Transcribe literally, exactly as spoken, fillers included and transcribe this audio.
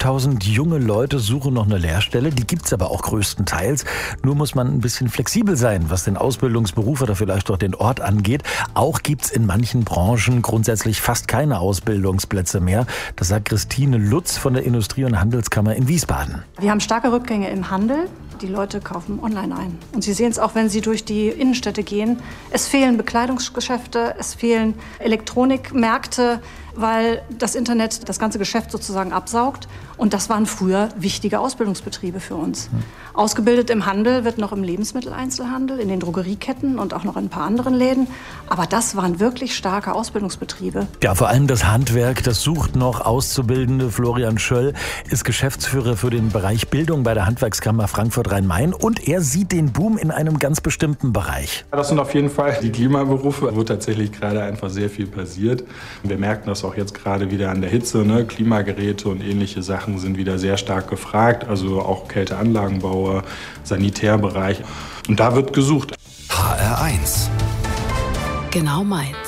fünftausend junge Leute suchen noch eine Lehrstelle. Die gibt's aber auch größtenteils. Nur muss man ein bisschen flexibel sein, was den Ausbildungsberuf oder vielleicht auch den Ort angeht. Auch gibt's in manchen Branchen grundsätzlich fast keine Ausbildungsplätze mehr. Das sagt Christine Lutz von der Industrie- und Handelskammer in Wiesbaden. Wir haben starke Rückgänge im Handel. Die Leute kaufen online ein. Und Sie sehen es auch, wenn Sie durch die Innenstädte gehen. Es fehlen Bekleidungsgeschäfte, es fehlen Elektronikmärkte, weil das Internet das ganze Geschäft sozusagen absaugt. Und das waren früher wichtige Ausbildungsbetriebe für uns. Hm. Ausgebildet im Handel wird noch im Lebensmitteleinzelhandel, in den Drogerieketten und auch noch in ein paar anderen Läden. Aber das waren wirklich starke Ausbildungsbetriebe. Ja, vor allem das Handwerk, das sucht noch Auszubildende. Florian Schöll ist Geschäftsführer für den Bereich Bildung bei der Handwerkskammer Frankfurt-Rhein-Main. Und er sieht den Boom in einem ganz bestimmten Bereich. Das sind auf jeden Fall die Klimaberufe, wo tatsächlich gerade einfach sehr viel passiert. Wir merken das auch jetzt gerade wieder an der Hitze. Ne? Klimageräte und ähnliche Sachen sind wieder sehr stark gefragt. Also auch Kälteanlagenbauer, Sanitärbereich. Und da wird gesucht. H R eins. Genau meins.